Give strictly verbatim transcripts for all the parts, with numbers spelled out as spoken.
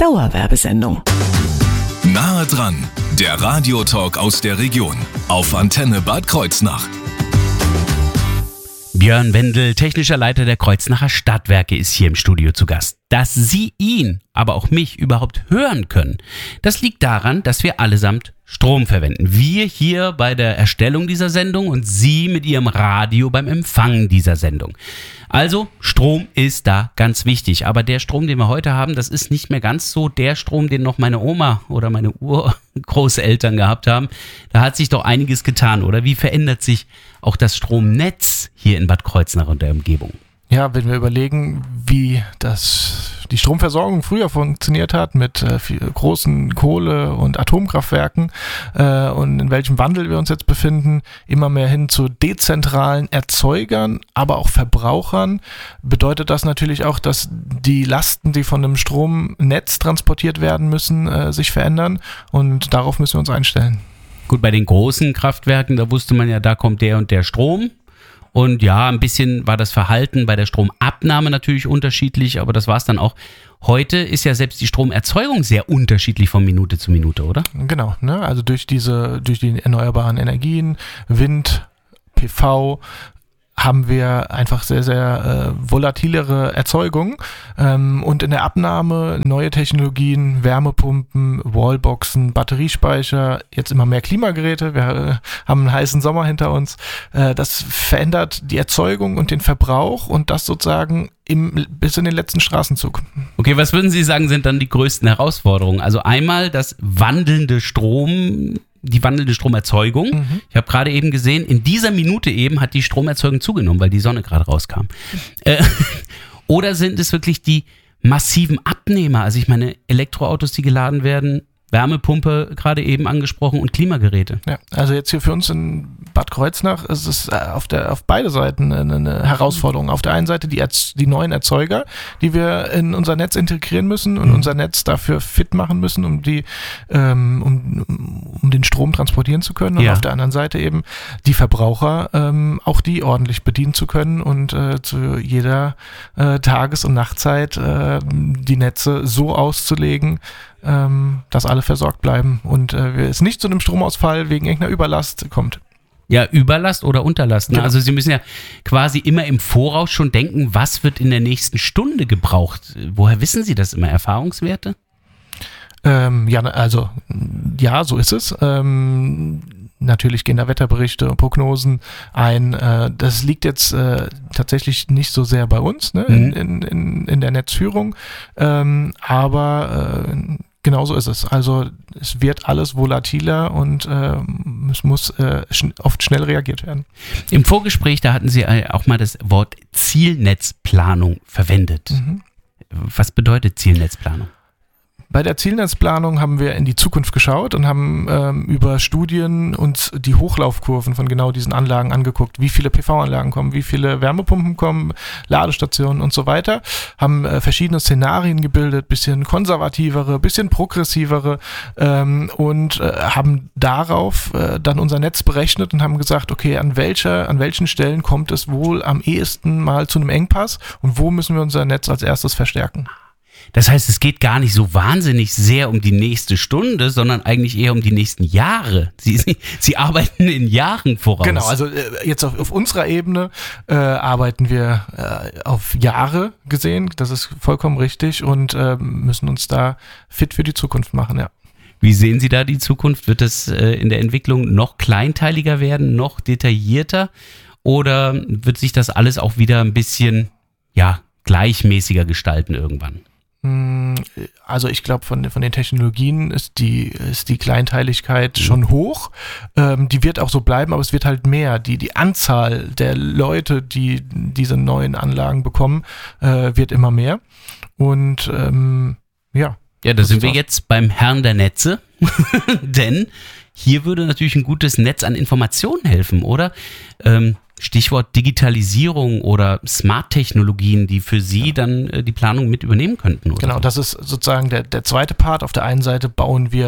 Dauerwerbesendung. Nahe dran, der Radiotalk aus der Region auf Antenne Bad Kreuznach. Björn Wendel, technischer Leiter der Kreuznacher Stadtwerke, ist hier im Studio zu Gast. Dass Sie ihn, aber auch mich überhaupt hören können, das liegt daran, dass wir allesamt Strom verwenden. Wir hier bei der Erstellung dieser Sendung und Sie mit Ihrem Radio beim Empfang dieser Sendung. Also Strom ist da ganz wichtig. Aber der Strom, den wir heute haben, das ist nicht mehr ganz so der Strom, den noch meine Oma oder meine Urgroßeltern gehabt haben. Da hat sich doch einiges getan, oder? Wie verändert sich auch das Stromnetz hier in Bad Kreuznach und der Umgebung? Ja, wenn wir überlegen, wie das, die Stromversorgung früher funktioniert hat mit äh, viel, großen Kohle- und Atomkraftwerken äh, und in welchem Wandel wir uns jetzt befinden, immer mehr hin zu dezentralen Erzeugern, aber auch Verbrauchern, bedeutet das natürlich auch, dass die Lasten, die von einem Stromnetz transportiert werden müssen, äh, sich verändern und darauf müssen wir uns einstellen. Gut, bei den großen Kraftwerken, da wusste man ja, da kommt der und der Strom. Und ja, ein bisschen war das Verhalten bei der Stromabnahme natürlich unterschiedlich, aber das war es dann auch. Heute ist ja selbst die Stromerzeugung sehr unterschiedlich von Minute zu Minute, oder? Genau, ne? Also durch diese, durch die erneuerbaren Energien, Wind, P V, haben wir einfach sehr, sehr äh, volatilere Erzeugung ähm, und in der Abnahme neue Technologien, Wärmepumpen, Wallboxen, Batteriespeicher, jetzt immer mehr Klimageräte, wir äh, haben einen heißen Sommer hinter uns, äh, das verändert die Erzeugung und den Verbrauch und das sozusagen im, bis in den letzten Straßenzug. Okay, was würden Sie sagen, sind dann die größten Herausforderungen? Also einmal das wandelnde Strom, die wandelnde Stromerzeugung. Mhm. Ich habe gerade eben gesehen, in dieser Minute eben hat die Stromerzeugung zugenommen, weil die Sonne gerade rauskam. Äh, oder sind es wirklich die massiven Abnehmer? Also ich meine, Elektroautos, die geladen werden, Wärmepumpe gerade eben angesprochen und Klimageräte. Ja, also jetzt hier für uns in Bad Kreuznach ist es auf, der, auf beide Seiten eine, eine Herausforderung. Auf der einen Seite die, die neuen Erzeuger, die wir in unser Netz integrieren müssen und mhm. unser Netz dafür fit machen müssen, um, die, ähm, um, um den Strom transportieren zu können. Und ja. auf der anderen Seite eben die Verbraucher, ähm, auch die ordentlich bedienen zu können und äh, zu jeder äh, Tages- und Nachtzeit äh, die Netze so auszulegen, dass alle versorgt bleiben und äh, es nicht zu einem Stromausfall wegen irgendeiner Überlast kommt. Ja, Überlast oder Unterlast. Ne? Genau. Also Sie müssen ja quasi immer im Voraus schon denken, was wird in der nächsten Stunde gebraucht. Woher wissen Sie das immer? Erfahrungswerte? Ähm, ja, also ja, so ist es. Ähm, Natürlich gehen da Wetterberichte und Prognosen ein. Das liegt jetzt äh, tatsächlich nicht so sehr bei uns, ne, in, in, in, in der Netzführung, ähm, aber äh, genau so ist es. Also es wird alles volatiler und äh, es muss äh, schn- oft schnell reagiert werden. Im Vorgespräch, da hatten Sie auch mal das Wort Zielnetzplanung verwendet. Mhm. Was bedeutet Zielnetzplanung? Bei der Zielnetzplanung haben wir in die Zukunft geschaut und haben ähm, über Studien uns die Hochlaufkurven von genau diesen Anlagen angeguckt. Wie viele P V-Anlagen kommen, wie viele Wärmepumpen kommen, Ladestationen und so weiter. Haben äh, verschiedene Szenarien gebildet, bisschen konservativere, bisschen progressivere ähm, und äh, haben darauf äh, dann unser Netz berechnet und haben gesagt, okay, an welcher, an welchen Stellen kommt es wohl am ehesten mal zu einem Engpass und wo müssen wir unser Netz als erstes verstärken? Das heißt, es geht gar nicht so wahnsinnig sehr um die nächste Stunde, sondern eigentlich eher um die nächsten Jahre. Sie, Sie, Sie arbeiten in Jahren voraus. Genau, also äh, jetzt auf, auf unserer Ebene äh, arbeiten wir äh, auf Jahre gesehen, das ist vollkommen richtig und äh, müssen uns da fit für die Zukunft machen, ja. Wie sehen Sie da die Zukunft? Wird es äh, in der Entwicklung noch kleinteiliger werden, noch detaillierter oder wird sich das alles auch wieder ein bisschen, ja, gleichmäßiger gestalten irgendwann? Also ich glaube, von, von den Technologien ist die, ist die Kleinteiligkeit schon hoch. Ähm, die wird auch so bleiben, aber es wird halt mehr. Die, die Anzahl der Leute, die diese neuen Anlagen bekommen, äh, wird immer mehr. Und ähm, ja. Ja, da sind wir jetzt beim Herrn der Netze, denn hier würde natürlich ein gutes Netz an Informationen helfen, oder? Ähm, Stichwort Digitalisierung oder Smart-Technologien, die für Sie dann äh, die Planung mit übernehmen könnten, oder? Genau, das ist sozusagen der, der zweite Part. Auf der einen Seite bauen wir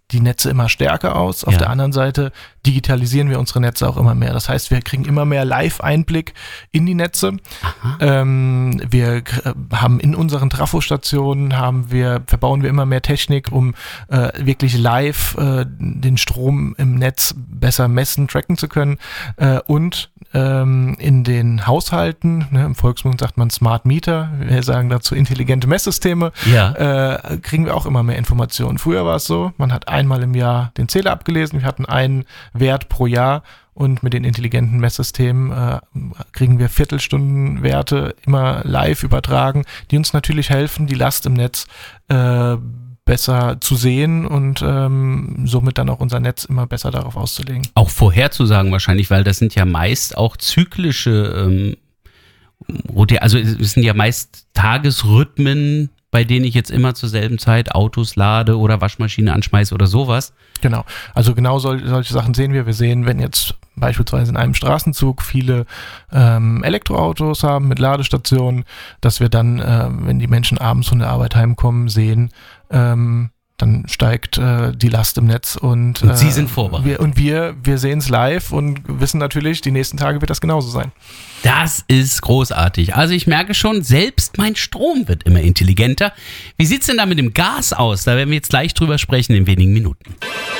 die Netze immer stärker aus. Auf Ja. der anderen Seite digitalisieren wir unsere Netze auch immer mehr. Das heißt, wir kriegen immer mehr Live-Einblick in die Netze. Ähm, wir k- haben in unseren Trafostationen haben wir, verbauen wir immer mehr Technik, um äh, wirklich live äh, den Strom im Netz besser messen, tracken zu können. Äh, und ähm, in den Haushalten, ne, im Volksmund sagt man Smart Meter, wir sagen dazu intelligente Messsysteme, Ja. äh, kriegen wir auch immer mehr Informationen. Früher war es so, man hat einmal im Jahr den Zähler abgelesen, wir hatten einen Wert pro Jahr und mit den intelligenten Messsystemen äh, kriegen wir Viertelstundenwerte immer live übertragen, die uns natürlich helfen, die Last im Netz äh, besser zu sehen und ähm, somit dann auch unser Netz immer besser darauf auszulegen. Auch vorherzusagen wahrscheinlich, weil das sind ja meist auch zyklische, ähm, Rote- also es sind ja meist Tagesrhythmen, bei denen ich jetzt immer zur selben Zeit Autos lade oder Waschmaschine anschmeiße oder sowas. Genau, also genau sol solche Sachen sehen wir. Wir sehen, wenn jetzt beispielsweise in einem Straßenzug viele ähm, Elektroautos haben mit Ladestationen, dass wir dann, äh, wenn die Menschen abends von der Arbeit heimkommen, sehen, ähm, dann steigt äh, die Last im Netz und, Und äh, Sie sind vorbereitet. Wir, und wir, wir sehen es live und wissen natürlich, die nächsten Tage wird das genauso sein. Das ist großartig. Also ich merke schon, selbst mein Strom wird immer intelligenter. Wie sieht's denn da mit dem Gas aus? Da werden wir jetzt gleich drüber sprechen in wenigen Minuten.